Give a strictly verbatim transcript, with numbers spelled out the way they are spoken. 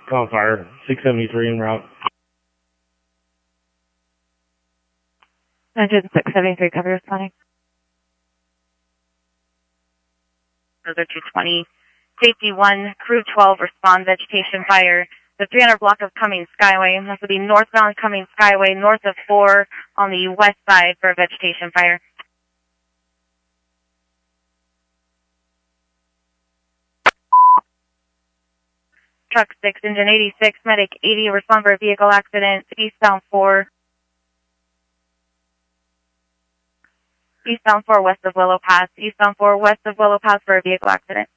On fire, six seventy-three en route. Engine six seventy-three, cover responding. Further two twenty, safety one, crew twelve, respond vegetation fire. The three hundred block of Cummings Skyway. This will be northbound Cummings Skyway, north of four on the west side for vegetation fire. Truck six, engine eighty-six, medic eighty, respond for a vehicle accident, eastbound four. Eastbound four, west of Willow Pass. Eastbound four, west of Willow Pass for a vehicle accident.